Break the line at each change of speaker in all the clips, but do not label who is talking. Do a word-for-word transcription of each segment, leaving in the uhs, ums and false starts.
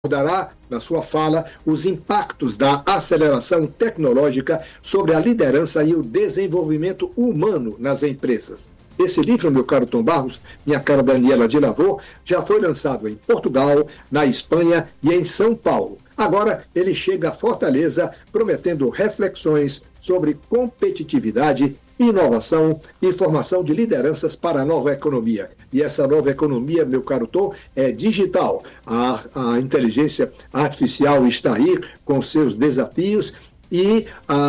abordará, na sua fala, os impactos da aceleração tecnológica sobre a liderança e o desenvolvimento humano nas empresas. Esse livro, meu caro Tom Barros, minha cara Daniela de Lavô, já foi lançado em Portugal, na Espanha e em São Paulo. Agora ele chega a Fortaleza, prometendo reflexões sobre competitividade, inovação e formação de lideranças para a nova economia. E essa nova economia, meu caro Tom, é digital. A, a inteligência artificial está aí com seus desafios e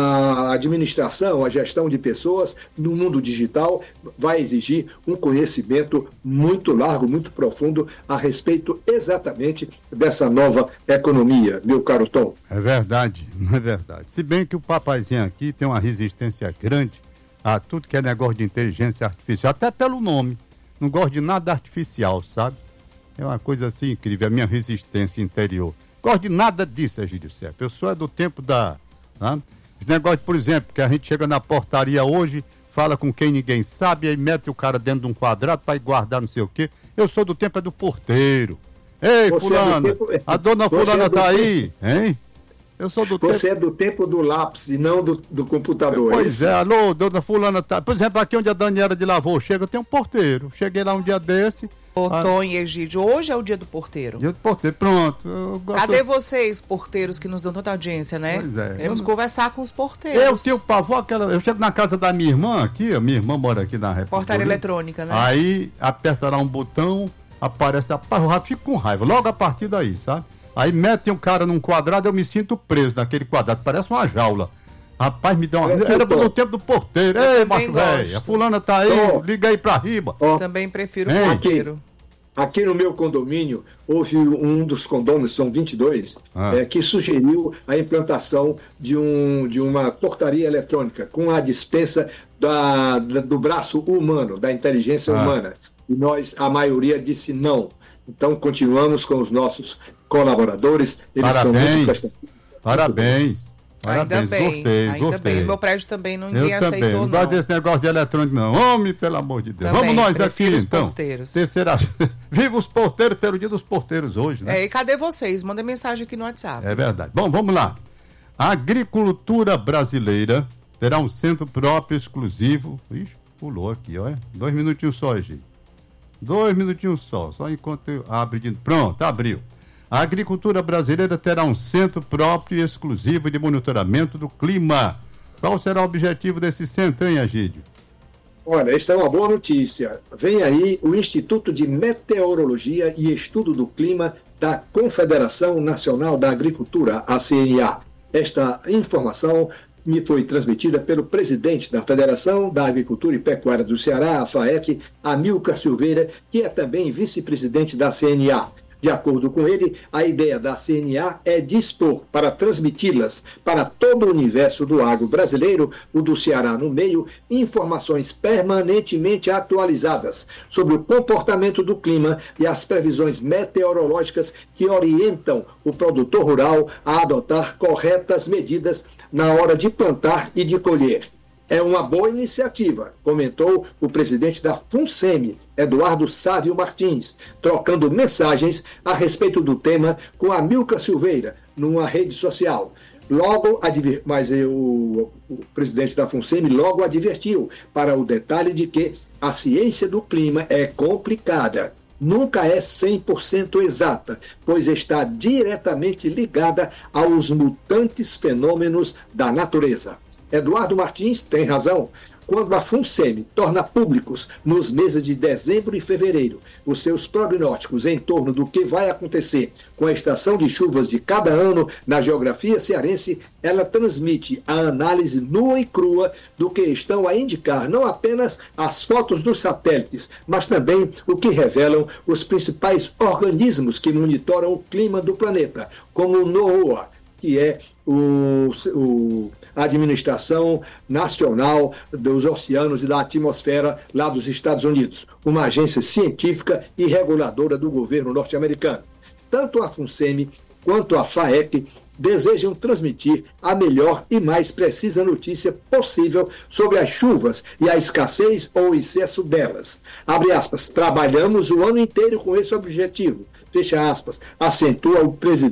a administração, a gestão de pessoas no mundo digital vai exigir um conhecimento muito largo, muito profundo a respeito exatamente dessa nova economia, meu caro Tom.
É verdade, não é verdade. Se bem que o papazinho aqui tem uma resistência grande a tudo que é negócio de inteligência artificial, até pelo nome. Não gosto de nada artificial, sabe? É uma coisa assim incrível, a minha resistência interior. Gosto de nada disso, Egídio Serpa. Eu sou é do tempo da... Tá? Esse negócio, por exemplo, que a gente chega na portaria hoje, fala com quem ninguém sabe, aí mete o cara dentro de um quadrado para ir guardar não sei o quê. Eu sou do tempo é do porteiro. Ei, Você fulana, é tempo... a dona Você fulana é tá tempo... aí, hein? Eu sou do
Você
tempo...
é do tempo do lápis e não do, do computador.
Pois é, alô, dona fulana tá... Por exemplo, aqui onde a Daniela de Lavô chega, tem um porteiro. Cheguei lá um dia desse...
Ô, Tom e Egídio, hoje é o dia do porteiro.
Dia do porteiro, pronto. Eu gosto...
Cadê vocês, porteiros, que nos dão tanta audiência, né?
Pois é.
Queremos
eu...
conversar com os porteiros.
Eu tenho pavor, aquela... eu chego na casa da minha irmã aqui, a minha irmã mora aqui na República.
Portaria eletrônica, né?
Aí aperta lá um botão, aparece a eu já fico com raiva, logo a partir daí, sabe? Aí metem um cara num quadrado, eu me sinto preso naquele quadrado, parece uma jaula. Rapaz, me dá uma... Era no tempo do porteiro.
Eu
Ei, macho velho, a fulana tá aí, oh. liga aí pra riba.
Oh. Também prefiro o porteiro.
Aqui no meu condomínio, houve um dos condôminos, são vinte e dois, ah. é, que sugeriu a implantação de, um, de uma portaria eletrônica com a dispensa da, da, do braço humano, da inteligência ah. humana. E nós, a maioria, disse não. Então, continuamos com os nossos colaboradores. Eles
Parabéns.
são muito prestativos.
Parabéns.
Parabéns,
ainda bem, gostei,
ainda
gostei.
bem. Meu prédio também não ninguém
eu
aceitou,
também. Não gosto desse negócio de eletrônico, não. Homem, pelo amor de Deus.
Também,
vamos nós aqui,
os
então.
Porteiros.
Terceira... Viva os porteiros pelo dia dos porteiros hoje, né?
É, e cadê vocês? Manda mensagem aqui no WhatsApp.
É verdade. Bom, vamos lá. A agricultura brasileira terá um centro próprio exclusivo. Ixi, pulou aqui, ó. Dois minutinhos só, gente. Dois minutinhos só. Só enquanto eu abro de... Pronto, abriu. A agricultura brasileira terá um centro próprio e exclusivo de monitoramento do clima. Qual será o objetivo desse centro, hein, Egídio?
Olha, esta é uma boa notícia. Vem aí o Instituto de Meteorologia e Estudo do Clima da Confederação Nacional da Agricultura, a C N A. Esta informação me foi transmitida pelo presidente da Federação da Agricultura e Pecuária do Ceará, a FAEC, Amilcar Silveira, que é também vice-presidente da C N A. De acordo com ele, a ideia da C N A é dispor para transmiti-las para todo o universo do agro brasileiro, o do Ceará no meio, informações permanentemente atualizadas sobre o comportamento do clima e as previsões meteorológicas que orientam o produtor rural a adotar corretas medidas na hora de plantar e de colher. É uma boa iniciativa, comentou o presidente da FUNSEMI, Eduardo Sávio Martins, trocando mensagens a respeito do tema com a Amilcar Silveira, numa rede social. Logo, adver... mas eu, o presidente da FUNSEMI logo advertiu para o detalhe de que a ciência do clima é complicada. Nunca é cem por cento exata, pois está diretamente ligada aos mutantes fenômenos da natureza. Eduardo Martins tem razão. Quando a FUNSEMI torna públicos, nos meses de dezembro e fevereiro, os seus prognósticos em torno do que vai acontecer com a estação de chuvas de cada ano na geografia cearense, ela transmite a análise nua e crua do que estão a indicar não apenas as fotos dos satélites, mas também o que revelam os principais organismos que monitoram o clima do planeta, como o NOAA, que é o, o, a Administração Nacional dos Oceanos e da Atmosfera lá dos Estados Unidos, uma agência científica e reguladora do governo norte-americano. Tanto a FUNSEMI quanto a FAEC desejam transmitir a melhor e mais precisa notícia possível sobre as chuvas e a escassez ou excesso delas. Abre aspas, trabalhamos o ano inteiro com esse objetivo, fecha aspas, acentua o presidente